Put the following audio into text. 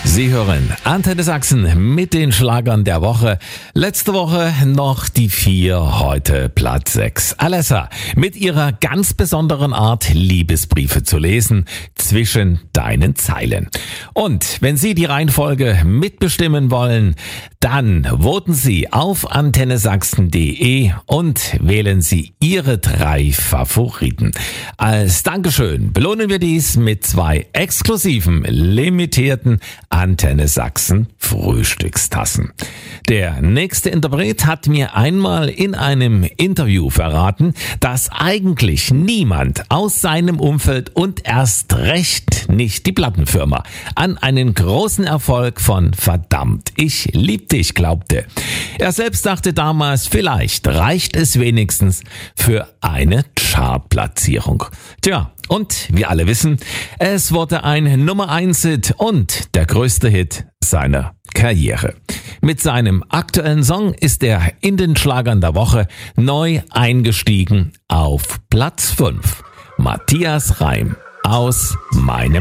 Sie hören Antenne Sachsen mit den Schlagern der Woche. Letzte Woche noch die 4, heute Platz 6. Alessa mit ihrer ganz besonderen Art, Liebesbriefe zu lesen zwischen deinen Zeilen. Und wenn Sie die Reihenfolge mitbestimmen wollen, dann voten Sie auf antennesachsen.de und wählen Sie Ihre 3 Favoriten. Als Dankeschön belohnen wir dies mit 2 exklusiven, limitierten Antenne Sachsen Frühstückstassen. Der nächste Interpret hat mir einmal in einem Interview verraten, dass eigentlich niemand aus seinem Umfeld und erst recht nicht die Plattenfirma an einen großen Erfolg von Verdammt, ich lieb dich glaubte. Er selbst dachte damals, vielleicht reicht es wenigstens für eine Chartplatzierung. Tja, und wir alle wissen, es wurde ein Nummer-1-Hit und der größte Hit seiner Karriere. Mit seinem aktuellen Song ist er in den Schlagern der Woche neu eingestiegen auf Platz 5. Matthias Reim aus meinem